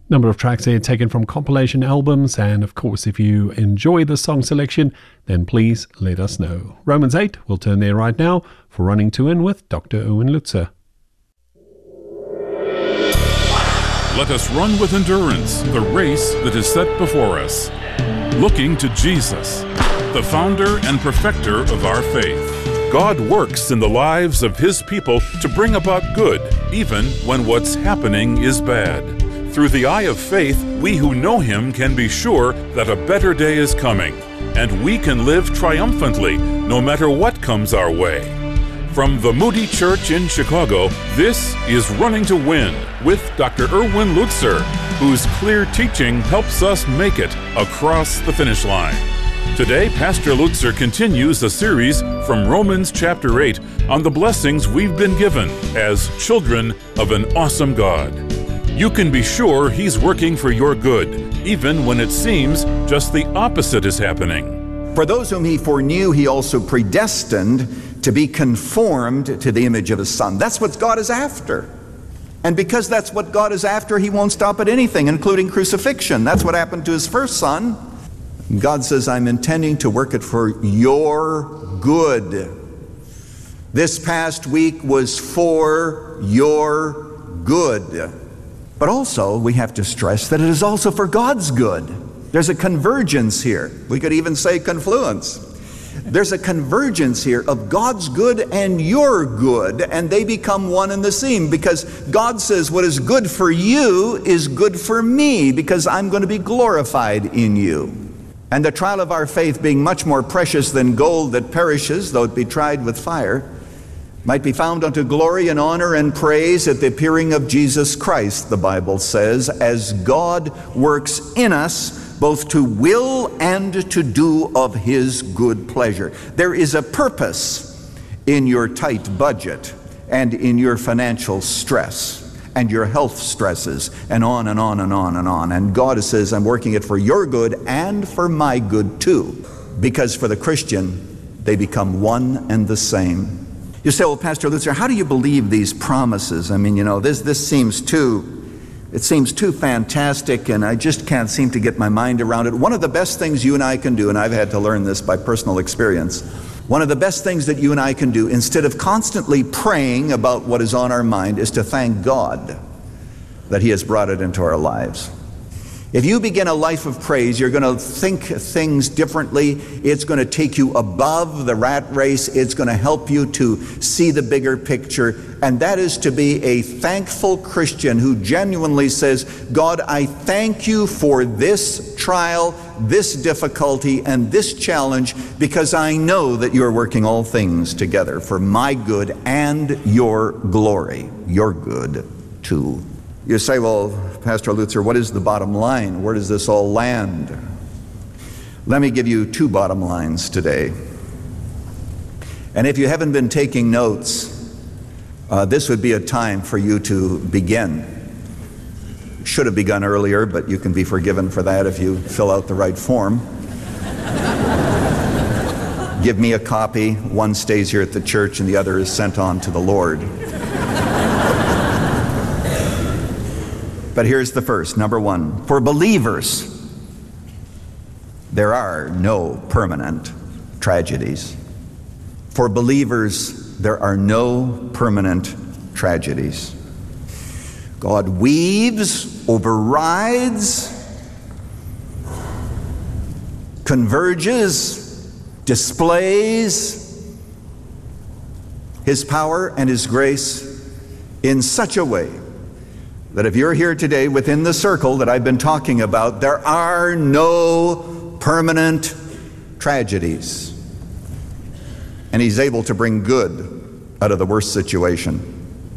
Number of tracks here taken from compilation albums, and of course if you enjoy the song selection, then please let us know. Romans 8, we'll turn there right now for Running to Win with Dr. Owen Lutzer. Let us run with endurance the race that is set before us, looking to Jesus, the founder and perfecter of our faith. God works in the lives of His people to bring about good, even when what's happening is bad. Through the eye of faith, we who know Him can be sure that a better day is coming, and we can live triumphantly no matter what comes our way. From the Moody Church in Chicago, this is Running to Win with Dr. Erwin Lutzer, whose clear teaching helps us make it across the finish line. Today, Pastor Lutzer continues a series from Romans chapter 8 on the blessings we've been given as children of an awesome God. You can be sure He's working for your good, even when it seems just the opposite is happening. For those whom He foreknew, He also predestined to be conformed to the image of His Son. That's what God is after. And because that's what God is after, He won't stop at anything, including crucifixion. That's what happened to His first Son. God says, I'm intending to work it for your good. This past week was for your good. But also, we have to stress that it is also for God's good. There's a convergence here. We could even say confluence. There's a convergence here of God's good and your good, and they become one and the same, because God says what is good for you is good for me, because I'm going to be glorified in you. And the trial of our faith, being much more precious than gold that perishes, though it be tried with fire, might be found unto glory and honor and praise at the appearing of Jesus Christ, the Bible says, as God works in us both to will and to do of His good pleasure. There is a purpose in your tight budget and in your financial stress and your health stresses and on and on and on and on. And God says, I'm working it for your good and for my good too. Because for the Christian, they become one and the same. You say, well, Pastor Lutzer, how do you believe these promises? I mean, this seems too fantastic, and I just can't seem to get my mind around it. One of the best things you and I can do, and I've had to learn this by personal experience, one of the best things that you and I can do, instead of constantly praying about what is on our mind, is to thank God that He has brought it into our lives. If you begin a life of praise, you're going to think things differently. It's going to take you above the rat race. It's going to help you to see the bigger picture. And that is to be a thankful Christian who genuinely says, God, I thank you for this trial, this difficulty, and this challenge, because I know that you're working all things together for my good and your glory, your good too. You say, well, Pastor Lutzer, what is the bottom line? Where does this all land? Let me give you two bottom lines today. And if you haven't been taking notes, this would be a time for you to begin. Should have begun earlier, but you can be forgiven for that if you fill out the right form. Give me a copy. One stays here at the church and the other is sent on to the Lord. But here's the first, number one. For believers, there are no permanent tragedies. For believers, there are no permanent tragedies. God weaves, overrides, converges, displays His power and His grace in such a way that if you're here today within the circle that I've been talking about, there are no permanent tragedies. And He's able to bring good out of the worst situation.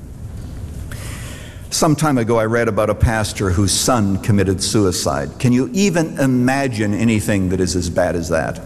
Some time ago I read about a pastor whose son committed suicide. Can you even imagine anything that is as bad as that?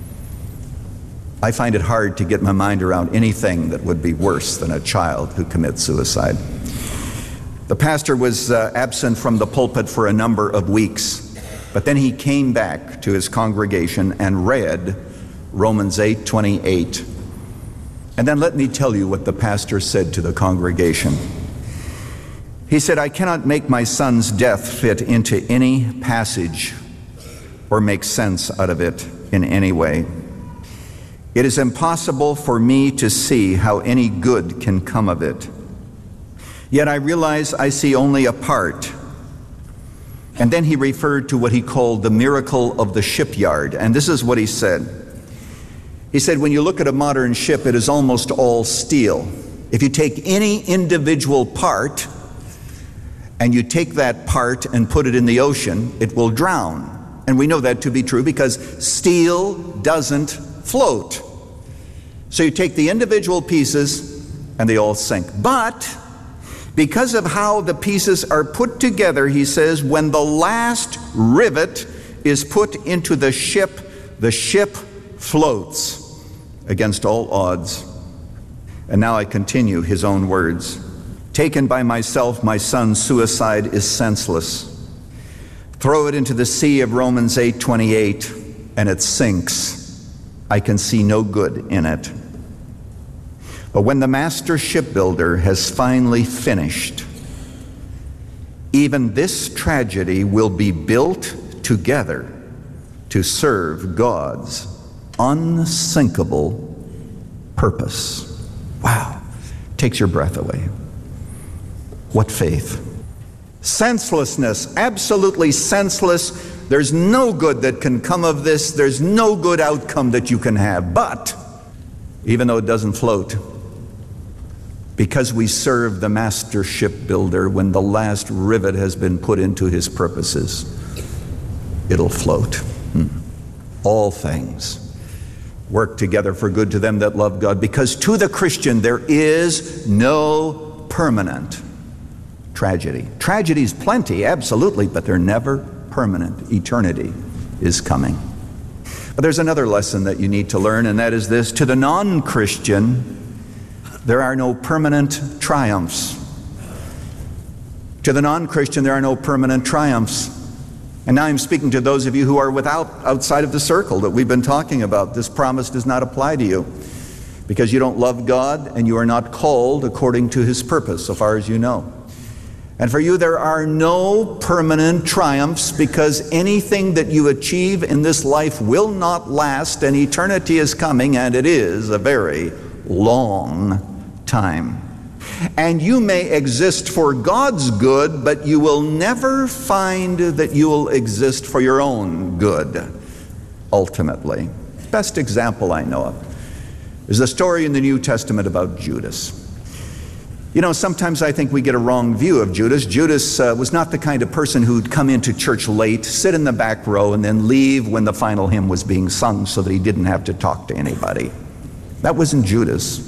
I find it hard to get my mind around anything that would be worse than a child who commits suicide. The pastor was absent from the pulpit for a number of weeks, but then he came back to his congregation and read Romans 8:28. And then let me tell you what the pastor said to the congregation. He said, I cannot make my son's death fit into any passage or make sense out of it in any way. It is impossible for me to see how any good can come of it. Yet I realize I see only a part. And then he referred to what he called the miracle of the shipyard. And this is what he said. He said, when you look at a modern ship, it is almost all steel. If you take any individual part and you take that part and put it in the ocean, it will drown. And we know that to be true because steel doesn't float. So you take the individual pieces and they all sink. But because of how the pieces are put together, he says, when the last rivet is put into the ship floats against all odds. And now I continue his own words. Taken by myself, my son's suicide is senseless. Throw it into the sea of Romans 8:28, and it sinks. I can see no good in it. But when the master shipbuilder has finally finished, even this tragedy will be built together to serve God's unsinkable purpose. Wow. Takes your breath away. What faith? Senselessness, absolutely senseless. There's no good that can come of this. There's no good outcome that you can have. But even though it doesn't float, because we serve the master shipbuilder, when the last rivet has been put into his purposes, it'll float. All things work together for good to them that love God, because to the Christian there is no permanent tragedy. Tragedies plenty, absolutely, but they're never permanent. Eternity is coming. But there's another lesson that you need to learn, and that is this: to the non-Christian, there are no permanent triumphs. To the non-Christian, there are no permanent triumphs. And now I'm speaking to those of you who are outside of the circle that we've been talking about. This promise does not apply to you because you don't love God and you are not called according to his purpose, so far as you know. And for you, there are no permanent triumphs, because anything that you achieve in this life will not last, and eternity is coming, and it is a very long time. And you may exist for God's good, but you will never find that you will exist for your own good, ultimately. The best example I know of is the story in the New Testament about Judas. You know, sometimes I think we get a wrong view of Judas. Judas was not the kind of person who'd come into church late, sit in the back row, and then leave when the final hymn was being sung so that he didn't have to talk to anybody. That wasn't Judas.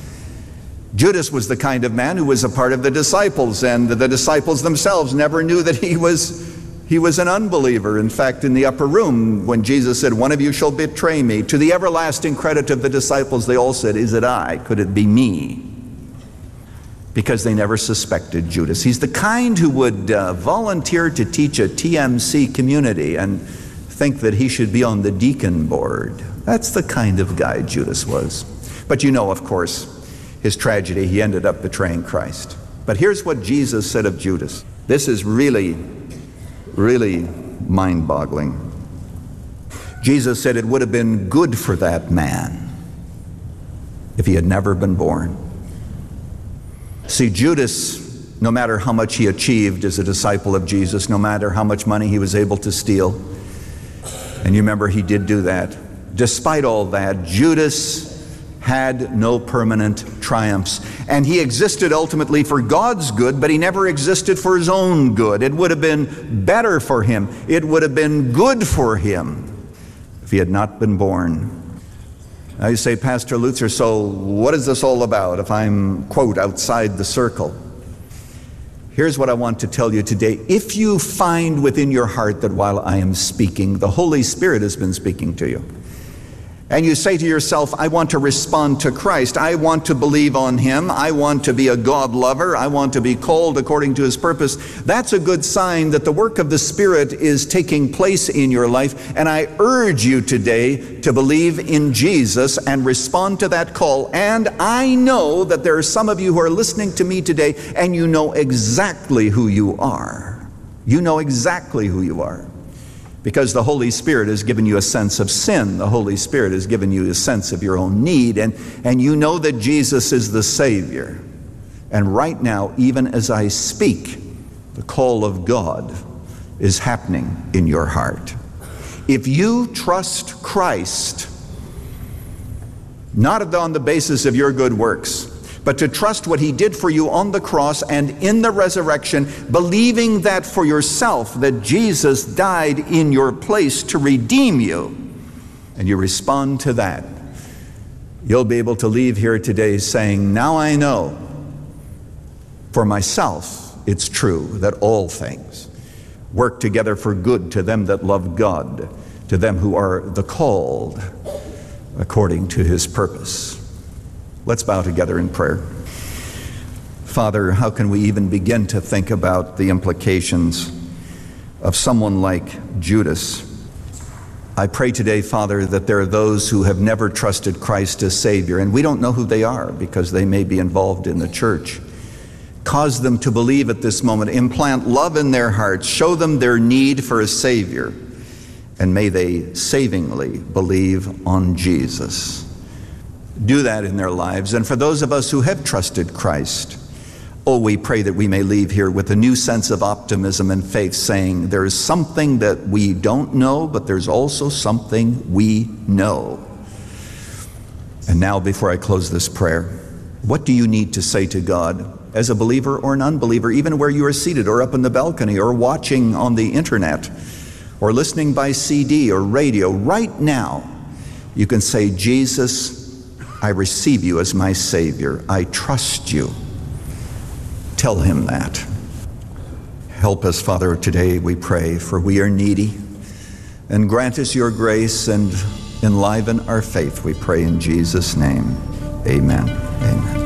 Judas was the kind of man who was a part of the disciples, and the disciples themselves never knew that he was an unbeliever. In fact, in the upper room, when Jesus said, "One of you shall betray me," to the everlasting credit of the disciples, they all said, "Is it I? Could it be me?" Because they never suspected Judas. He's the kind who would volunteer to teach a TMC community and think that he should be on the deacon board. That's the kind of guy Judas was. But you know, of course, his tragedy. He ended up betraying Christ. But here's what Jesus said of Judas. This is really, really mind-boggling. Jesus said it would have been good for that man if he had never been born. See, Judas, no matter how much he achieved as a disciple of Jesus, no matter how much money he was able to steal, and you remember he did do that, despite all that, Judas had no permanent triumphs. And he existed ultimately for God's good, but he never existed for his own good. It would have been better for him. It would have been good for him if he had not been born. Now you say, "Pastor Lutzer, so what is this all about if I'm, quote, outside the circle?" Here's what I want to tell you today. If you find within your heart that while I am speaking, the Holy Spirit has been speaking to you, and you say to yourself, I want to respond to Christ. I want to believe on Him. I want to be a God lover. I want to be called according to His purpose. That's a good sign that the work of the Spirit is taking place in your life. And I urge you today to believe in Jesus and respond to that call. And I know that there are some of you who are listening to me today, and you know exactly who you are. You know exactly who you are. Because the Holy Spirit has given you a sense of sin. The Holy Spirit has given you a sense of your own need. And you know that Jesus is the Savior. And right now, even as I speak, the call of God is happening in your heart. If you trust Christ, not on the basis of your good works, but to trust what He did for you on the cross and in the resurrection, believing that for yourself, that Jesus died in your place to redeem you, and you respond to that, you'll be able to leave here today saying, now I know for myself it's true that all things work together for good to them that love God, to them who are the called according to His purpose. Let's bow together in prayer. Father, how can we even begin to think about the implications of someone like Judas? I pray today, Father, that there are those who have never trusted Christ as Savior, and we don't know who they are because they may be involved in the church. Cause them to believe at this moment. Implant love in their hearts. Show them their need for a Savior, and may they savingly believe on Jesus. Do that in their lives. And for those of us who have trusted Christ, we pray that we may leave here with a new sense of optimism and faith, saying there is something that we don't know, but there's also something we know. And now, before I close this prayer, what do you need to say to God as a believer or an unbeliever, even where you are seated or up in the balcony or watching on the internet or listening by CD or radio? Right now, you can say, Jesus, I receive you as my Savior. I trust you. Tell Him that. Help us, Father, today, we pray, for we are needy. And grant us your grace and enliven our faith, we pray in Jesus' name. Amen. Amen.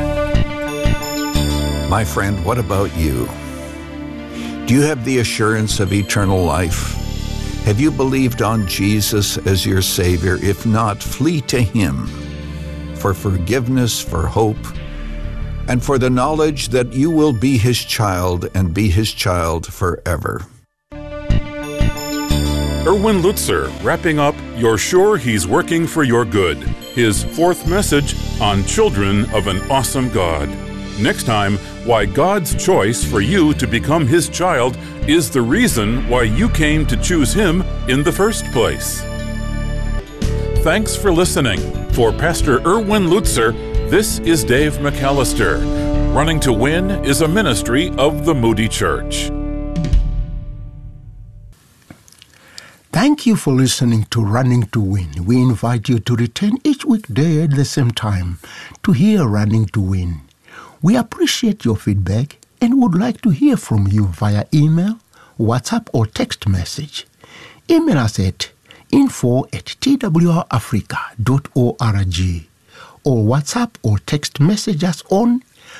My friend, what about you? Do you have the assurance of eternal life? Have you believed on Jesus as your Savior? If not, flee to Him for forgiveness, for hope, and for the knowledge that you will be His child and be His child forever. Erwin Lutzer, wrapping up You're Sure He's Working for Your Good, his fourth message on Children of an Awesome God. Next time, why God's choice for you to become His child is the reason why you came to choose Him in the first place. Thanks for listening. For Pastor Erwin Lutzer, this is Dave McAllister. Running to Win is a ministry of the Moody Church. Thank you for listening to Running to Win. We invite you to return each weekday at the same time to hear Running to Win. We appreciate your feedback and would like to hear from you via email, WhatsApp, or text message. Email us at info@twrafrica.org or WhatsApp or text message us on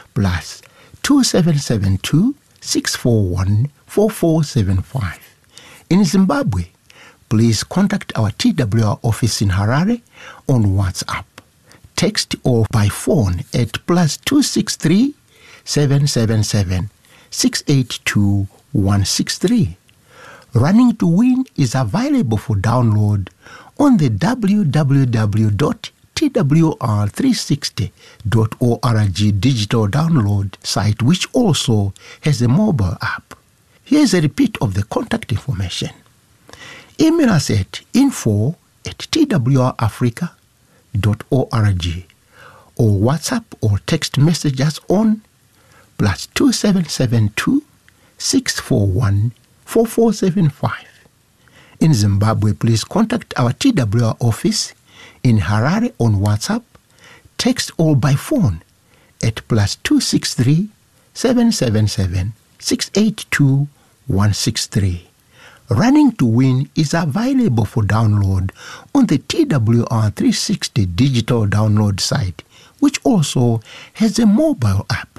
+2772 641 4475. In Zimbabwe, please contact our TWR office in Harare on WhatsApp, text or by phone at +263 777 682 163. Running to Win is available for download on the www.twr360.org digital download site, which also has a mobile app. Here's a repeat of the contact information. Email us at info@twrafrica.org or WhatsApp or text message us on +2772 641 4475. In Zimbabwe, please contact our TWR office in Harare on WhatsApp, text or by phone at +263 777 682 163. Running to Win is available for download on the TWR 360 digital download site, which also has a mobile app.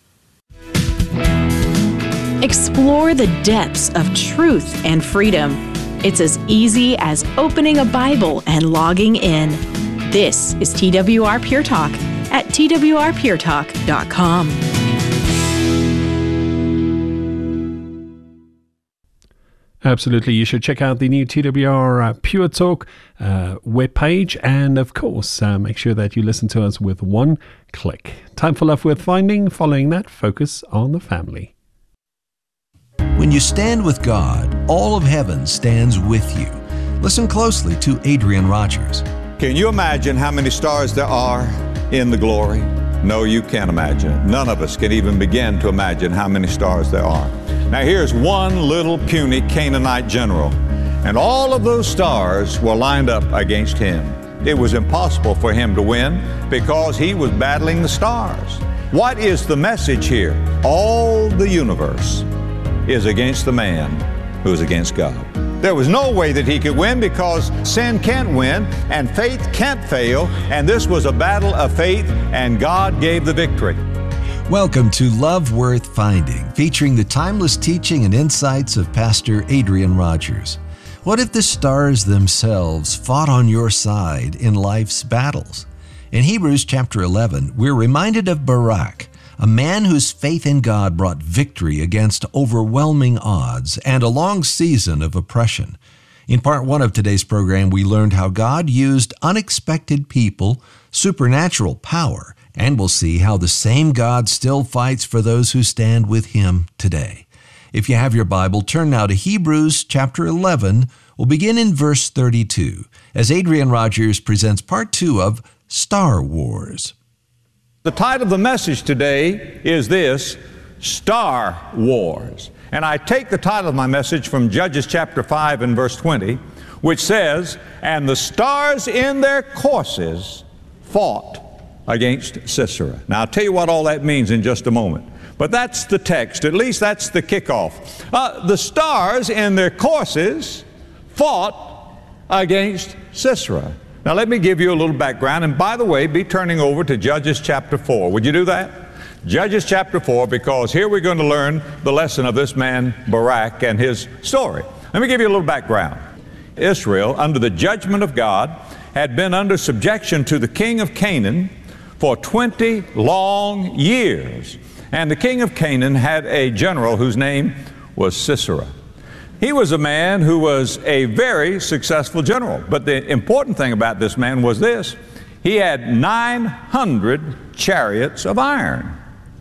Explore the depths of truth and freedom. It's as easy as opening a Bible and logging in. This is TWR Pure Talk at twrpuretalk.com. Absolutely. You should check out the new TWR Pure Talk webpage. And of course, make sure that you listen to us with one click. Time for Love Worth Finding. Following that, focus on the family. When you stand with God, all of heaven stands with you. Listen closely to Adrian Rogers. Can you imagine how many stars there are in the glory? No, you can't imagine it. None of us can even begin to imagine how many stars there are. Now here's one little puny Canaanite general, and all of those stars were lined up against him. It was impossible for him to win because he was battling the stars. What is the message here? All the universe is against the man who is against God. There was no way that he could win because sin can't win and faith can't fail, and this was a battle of faith, and God gave the victory. Welcome to Love Worth Finding, featuring the timeless teaching and insights of Pastor Adrian Rogers. What if the stars themselves fought on your side in life's battles? In Hebrews chapter 11, we're reminded of Barak, a man whose faith in God brought victory against overwhelming odds and a long season of oppression. In part 1 of today's program, we learned how God used unexpected people, supernatural power, and we'll see how the same God still fights for those who stand with Him today. If you have your Bible, turn now to Hebrews chapter 11. We'll begin in verse 32, as Adrian Rogers presents part 2 of Star Wars. The title of the message today is this, Star Wars. And I take the title of my message from Judges chapter 5 and verse 20, which says, "And the stars in their courses fought against Sisera." Now, I'll tell you what all that means in just a moment. But that's the text. At least that's the kickoff. The stars in their courses fought against Sisera. Now, let me give you a little background. And by the way, be turning over to Judges chapter 4. Would you do that? Judges chapter 4, because here we're going to learn the lesson of this man, Barak, and his story. Let me give you a little background. Israel, under the judgment of God, had been under subjection to the king of Canaan for 20 long years. And the king of Canaan had a general whose name was Sisera. He was a man who was a very successful general. But the important thing about this man was this: he had 900 chariots of iron.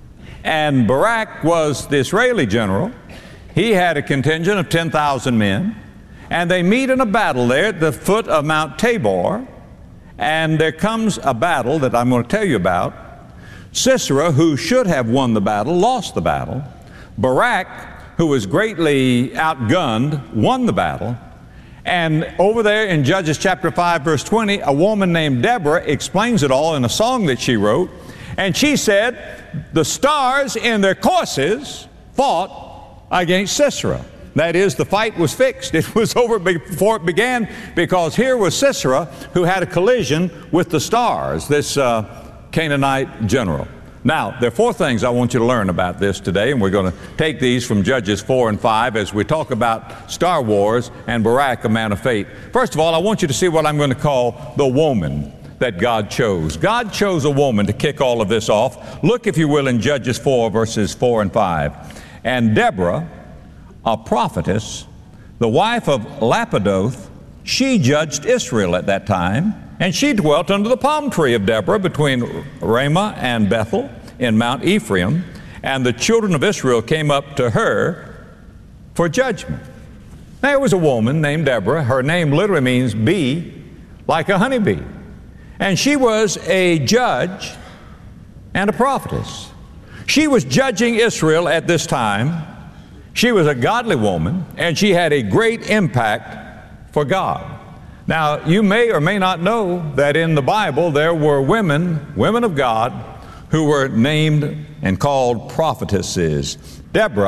And Barak was the Israeli general. He had a contingent of 10,000 men. And they meet in a battle there at the foot of Mount Tabor. And there comes a battle that I'm going to tell you about. Sisera, who should have won the battle, lost the battle. Barak, who was greatly outgunned, won the battle. And over there in Judges chapter 5, verse 20, a woman named Deborah explains it all in a song that she wrote. And she said, the stars in their courses fought against Sisera. That is, the fight was fixed. It was over before it began, because here was Sisera who had a collision with the stars, this Canaanite general. Now, there are 4 things I want you to learn about this today, and we're going to take these from Judges 4 and 5 as we talk about Star Wars and Barak, a man of faith. First of all, I want you to see what I'm going to call the woman that God chose. God chose a woman to kick all of this off. Look, if you will, in Judges 4, verses 4 and 5. "And Deborah, a prophetess, the wife of Lapidoth, she judged Israel at that time, and she dwelt under the palm tree of Deborah between Ramah and Bethel in Mount Ephraim, and the children of Israel came up to her for judgment." There was a woman named Deborah. Her name literally means bee, like a honeybee. And she was a judge and a prophetess. She was judging Israel at this time. She was a godly woman, and she had a great impact for God. Now, you may or may not know that in the Bible there were women of God, who were named and called prophetesses. Deborah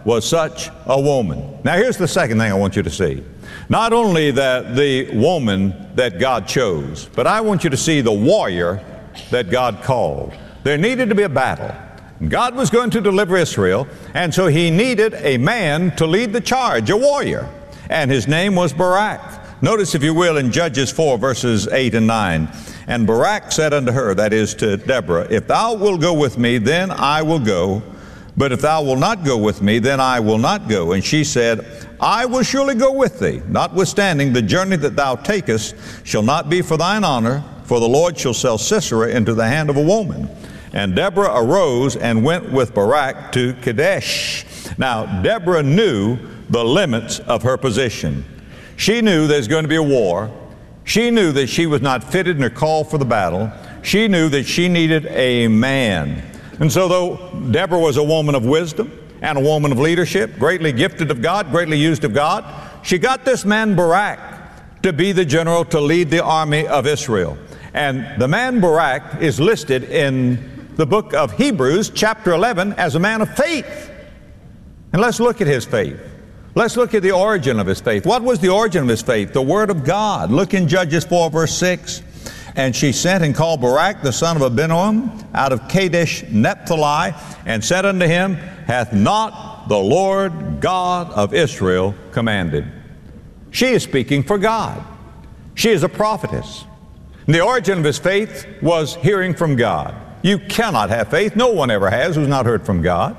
was such a woman. Now here's the second thing I want you to see. Not only that the woman that God chose, but I want you to see the warrior that God called. There needed to be a battle. God was going to deliver Israel, and so he needed a man to lead the charge, a warrior. And his name was Barak. Notice, if you will, in Judges 4, verses 8 and 9. And Barak said unto her, that is to Deborah, if thou wilt go with me, then I will go. But if thou wilt not go with me, then I will not go. And she said, I will surely go with thee, notwithstanding the journey that thou takest shall not be for thine honor, for the Lord shall sell Sisera into the hand of a woman. And Deborah arose and went with Barak to Kadesh. Now, Deborah knew the limits of her position. She knew there's going to be a war. She knew that she was not fitted nor called for the battle. She knew that she needed a man. And so though Deborah was a woman of wisdom and a woman of leadership, greatly gifted of God, greatly used of God, she got this man Barak to be the general to lead the army of Israel. And the man Barak is listed in the book of Hebrews, chapter 11, as a man of faith. And let's look at his faith. Let's look at the origin of his faith. What was the origin of his faith? The Word of God. Look in Judges 4, verse 6. And she sent and called Barak, the son of Abinoam, out of Kadesh Naphtali, and said unto him, hath not the Lord God of Israel commanded? She is speaking for God. She is a prophetess. And the origin of his faith was hearing from God. You cannot have faith. No one ever has who's not heard from God.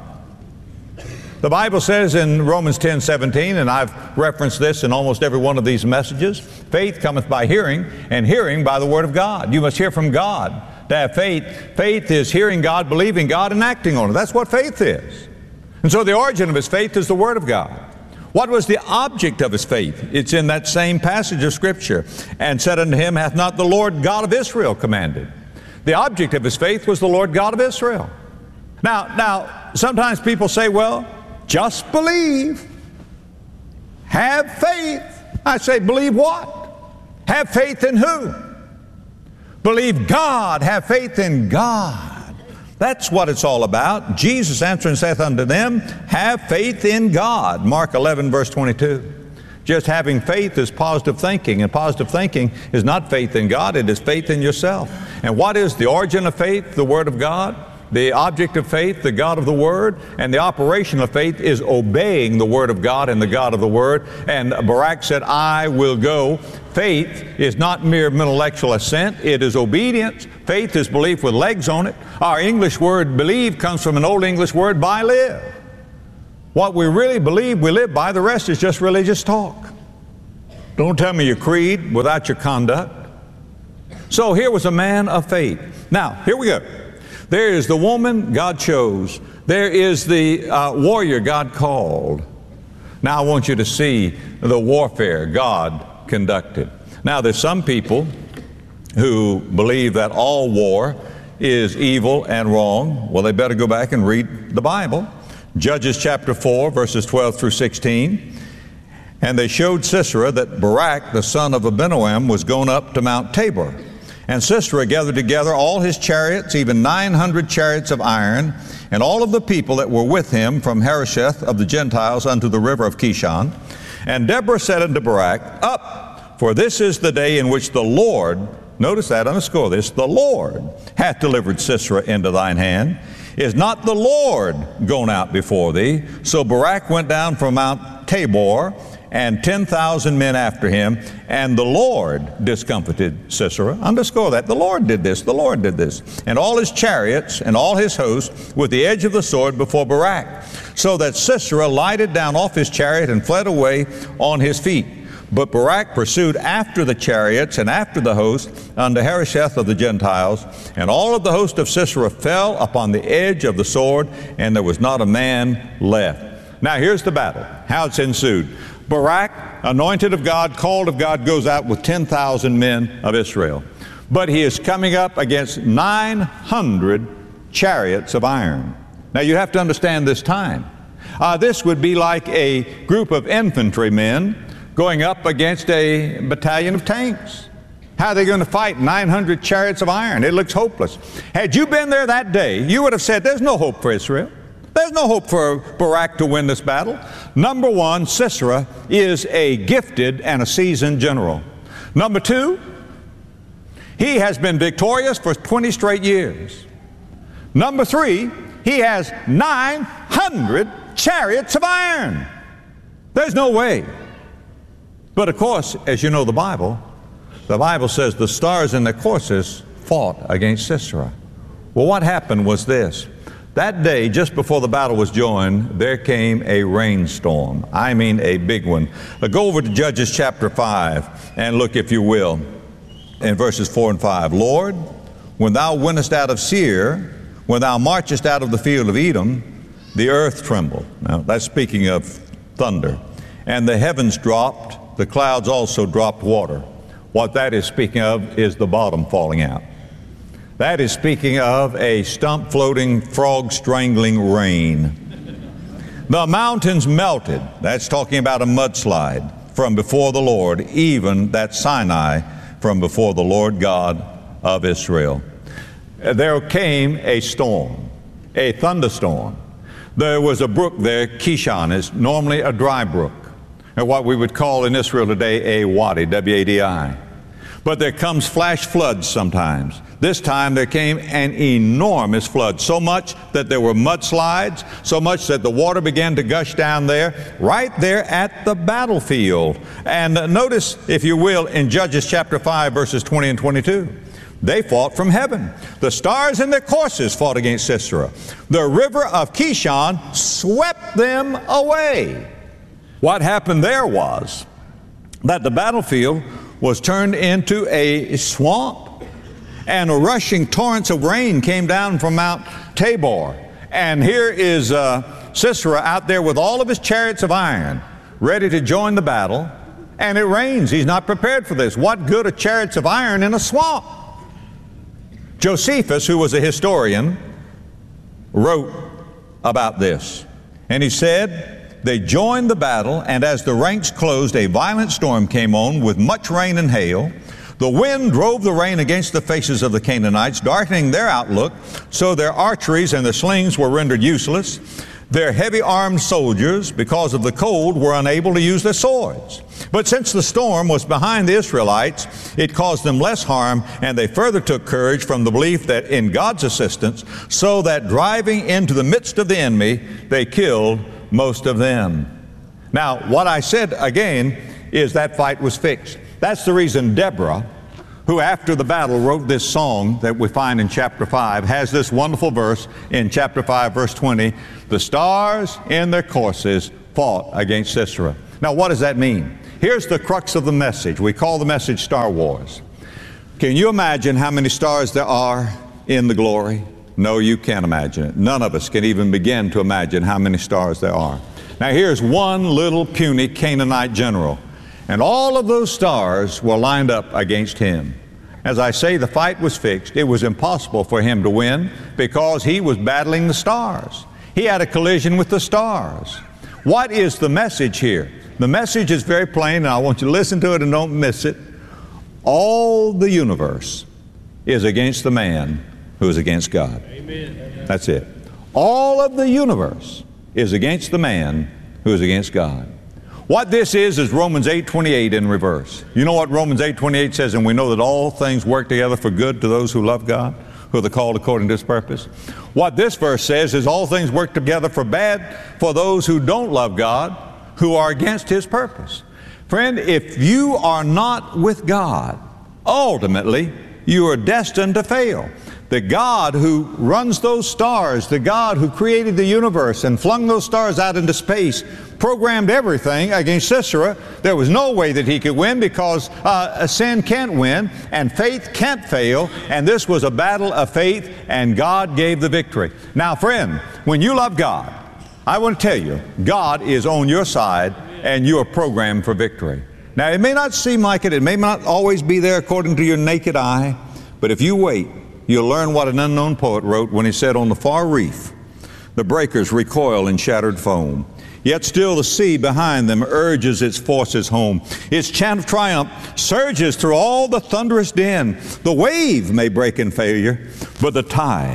The Bible says in Romans 10:17, and I've referenced this in almost every one of these messages, faith cometh by hearing, and hearing by the Word of God. You must hear from God to have faith. Faith is hearing God, believing God, and acting on it. That's what faith is. And so the origin of his faith is the Word of God. What was the object of his faith? It's in that same passage of Scripture. And said unto him, hath not the Lord God of Israel commanded? The object of his faith was the Lord God of Israel. Now, sometimes people say, well, just believe. Have faith. I say, believe what? Have faith in who? Believe God. Have faith in God. That's what it's all about. Jesus answering saith unto them, have faith in God. Mark 11, verse 22. Just having faith is positive thinking, and positive thinking is not faith in God, it is faith in yourself. And what is the origin of faith? The Word of God. The object of faith, the God of the Word, and the operation of faith is obeying the Word of God and the God of the Word. And Barak said, I will go. Faith is not mere intellectual assent, it is obedience. Faith is belief with legs on it. Our English word believe comes from an Old English word, by live. What we really believe, we live by. The rest is just religious talk. Don't tell me your creed without your conduct. So here was a man of faith. Now, here we go. There is the woman God chose. There is the warrior God called. Now I want you to see the warfare God conducted. Now there's some people who believe that all war is evil and wrong. Well, they better go back and read the Bible. Judges chapter 4, verses 12 through 16. And they showed Sisera that Barak, the son of Abinoam, was gone up to Mount Tabor. And Sisera gathered together all his chariots, even 900 chariots of iron, and all of the people that were with him from Harosheth of the Gentiles unto the river of Kishon. And Deborah said unto Barak, up, for this is the day in which the Lord, notice that, underscore this, the Lord hath delivered Sisera into thine hand. Is not the Lord gone out before thee? So Barak went down from Mount Tabor, and 10,000 men after him, and the Lord discomfited Sisera. Underscore that. The Lord did this. The Lord did this. And all his chariots and all his hosts with the edge of the sword before Barak, so that Sisera lighted down off his chariot and fled away on his feet. But Barak pursued after the chariots and after the host unto Harosheth of the Gentiles, and all of the host of Sisera fell upon the edge of the sword, and there was not a man left. Now here's the battle, how it's ensued. Barak, anointed of God, called of God, goes out with 10,000 men of Israel. But he is coming up against 900 chariots of iron. Now you have to understand this time. This would be like a group of infantrymen going up against a battalion of tanks. How are they going to fight 900 chariots of iron? It looks hopeless. Had you been there that day, you would have said, there's no hope for Israel. There's no hope for Barak to win this battle. Number one, Sisera is a gifted and a seasoned general. Number two, he has been victorious for 20 straight years. Number three, he has 900 chariots of iron. There's no way. But of course, as you know the Bible says the stars in their courses fought against Sisera. Well, what happened was this. That day, just before the battle was joined, there came a rainstorm. I mean a big one. Go over to Judges chapter 5 and look, if you will, in verses 4 and 5. Lord, when thou wentest out of Seir, when thou marchest out of the field of Edom, the earth trembled. Now, that's speaking of thunder. And the heavens dropped, the clouds also dropped water. What that is speaking of is the bottom falling out. That is speaking of a stump floating, frog strangling rain. The mountains melted. That's talking about a mudslide from before the Lord, even that Sinai from before the Lord God of Israel. There came a storm, a thunderstorm. There was a brook there, Kishon, is normally a dry brook, and what we would call in Israel today a wadi, W-A-D-I. But there comes flash floods sometimes. This time there came an enormous flood, so much that there were mudslides, so much that the water began to gush down there, right there at the battlefield. And notice, if you will, in Judges chapter 5, verses 20 and 22. They fought from heaven. The stars in their courses fought against Sisera. The river of Kishon swept them away. What happened there was that the battlefield was turned into a swamp, and rushing torrents of rain came down from Mount Tabor. And here is Sisera out there with all of his chariots of iron, ready to join the battle, and it rains. He's not prepared for this. What good are chariots of iron in a swamp? Josephus, who was a historian, wrote about this, and he said, they joined the battle, and as the ranks closed, a violent storm came on with much rain and hail. The wind drove the rain against the faces of the Canaanites, darkening their outlook, so their archeries and their slings were rendered useless. Their heavy-armed soldiers, because of the cold, were unable to use their swords. But since the storm was behind the Israelites, it caused them less harm, and they further took courage from the belief that in God's assistance, so that driving into the midst of the enemy, they killed most of them. Now, what I said again is that fight was fixed. That's the reason Deborah, who after the battle wrote this song that we find in chapter 5, has this wonderful verse in chapter 5, verse 20, the stars in their courses fought against Sisera. Now, what does that mean? Here's the crux of the message. We call the message Star Wars. Can you imagine how many stars there are in the glory? No, you can't imagine it. None of us can even begin to imagine how many stars there are. Now, here's one little puny Canaanite general, and all of those stars were lined up against him. As I say, the fight was fixed. It was impossible for him to win because he was battling the stars. He had a collision with the stars. What is the message here? The message is very plain, and I want you to listen to it and don't miss it. All the universe is against the man who is against God. Amen. That's it. All of the universe is against the man who is against God. What this is Romans 8:28 in reverse. You know what Romans 8:28 says? And we know that all things work together for good to those who love God, who are the called according to His purpose. What this verse says is all things work together for bad for those who don't love God, who are against His purpose. Friend, if you are not with God, ultimately you are destined to fail. The God who runs those stars, the God who created the universe and flung those stars out into space, programmed everything against Sisera. There was no way that he could win because sin can't win and faith can't fail, and this was a battle of faith, and God gave the victory. Now, friend, when you love God, I want to tell you, God is on your side and you are programmed for victory. Now, it may not seem like it, it may not always be there according to your naked eye, but if you wait, you'll learn what an unknown poet wrote when he said, on the far reef, the breakers recoil in shattered foam. Yet still the sea behind them urges its forces home. Its chant of triumph surges through all the thunderous din. The wave may break in failure, but the tide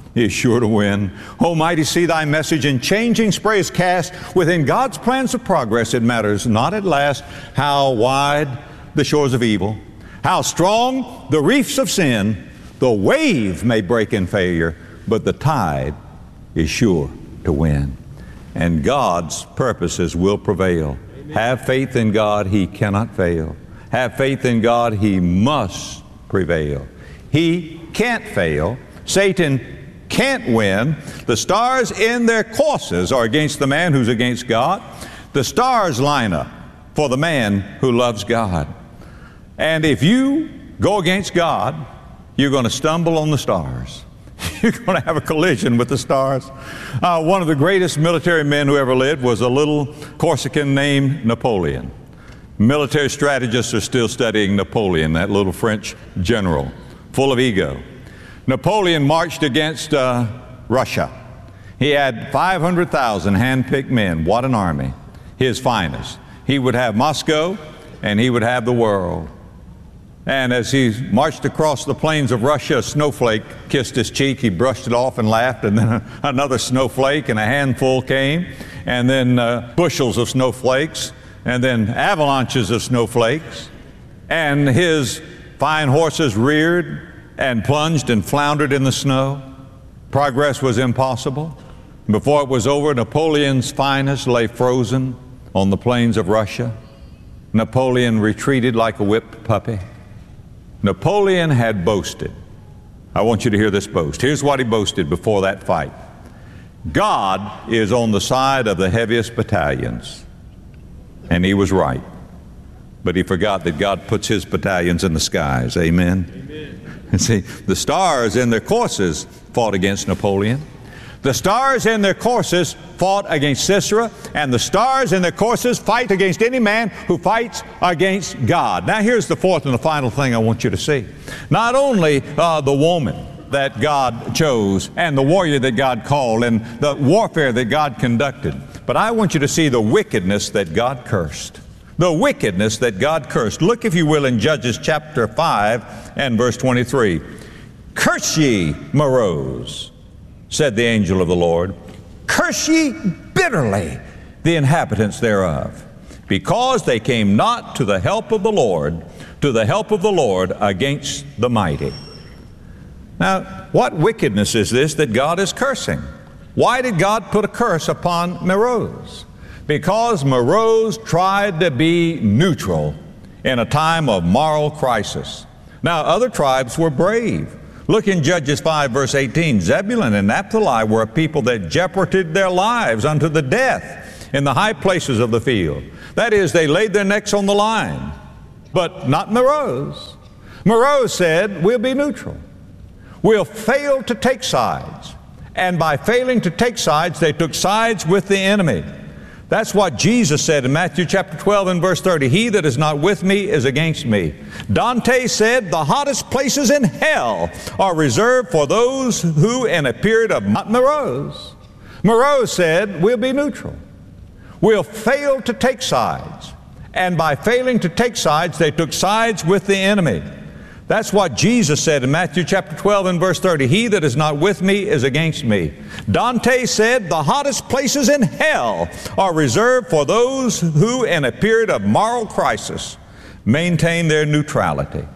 is sure to win. Almighty, see thy message in changing spray is cast within God's plans of progress. It matters not at last how wide the shores of evil, how strong the reefs of sin. The wave may break in failure, but the tide is sure to win. And God's purposes will prevail. Amen. Have faith in God, He cannot fail. Have faith in God, He must prevail. He can't fail. Satan can't win. The stars in their courses are against the man who's against God. The stars line up for the man who loves God. And if you go against God, you're going to stumble on the stars. You're going to have a collision with the stars. One of the greatest military men who ever lived was a little Corsican named Napoleon. Military strategists are still studying Napoleon, that little French general, full of ego. Napoleon marched against Russia. He had 500,000 hand-picked men. What an army. His finest. He would have Moscow and he would have the world. And as he marched across the plains of Russia, a snowflake kissed his cheek. He brushed it off and laughed, and then another snowflake and a handful came, and then bushels of snowflakes, and then avalanches of snowflakes. And his fine horses reared and plunged and floundered in the snow. Progress was impossible. Before it was over, Napoleon's finest lay frozen on the plains of Russia. Napoleon retreated like a whipped puppy. Napoleon had boasted. I want you to hear this boast. Here's what he boasted before that fight. God is on the side of the heaviest battalions. And he was right. But he forgot that God puts His battalions in the skies. Amen? Amen. And see, the stars in their courses fought against Napoleon. The stars in their courses fought against Sisera, and the stars in their courses fight against any man who fights against God. Now here's the fourth and the final thing I want you to see. Not only the woman that God chose and the warrior that God called and the warfare that God conducted, but I want you to see the wickedness that God cursed. The wickedness that God cursed. Look, if you will, in Judges chapter 5 and verse 23. Curse ye, Meroz, said the angel of the Lord. Curse ye bitterly the inhabitants thereof, because they came not to the help of the Lord, against the mighty. Now, what wickedness is this that God is cursing? Why did God put a curse upon Meroz? Because Meroz tried to be neutral in a time of moral crisis. Now, other tribes were brave. Look in Judges 5, verse 18. Zebulun and Naphtali were a people that jeoparded their lives unto the death in the high places of the field. That is, they laid their necks on the line. But not Meroz. Meroz said, we'll be neutral. We'll fail to take sides. And by failing to take sides, they took sides with the enemy. That's what Jesus said in Matthew chapter 12 and verse 30. He that is not with me is against me. Dante said the hottest places in hell are reserved for those who in a period of not Meroz. Meroz said we'll be neutral. We'll fail to take sides. And by failing to take sides, they took sides with the enemy. That's what Jesus said in Matthew chapter 12 and verse 30. He that is not with me is against me. Dante said the hottest places in hell are reserved for those who in a period of moral crisis maintain their neutrality.